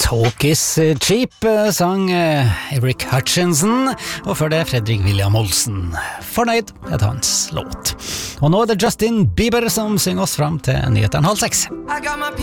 Talk is cheap, sang Eric Hutchinson, og før det Fredrik William Olsen. Fornøyd er hans låt. Og nå er det Justin Bieber som synger oss fram til nyhetene 5:30.